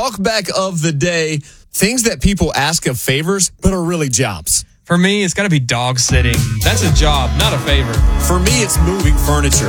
talk back of the day, things that people ask of favors, but are really jobs. For me, it's got to be dog sitting. That's a job, not a favor. For me, it's moving furniture.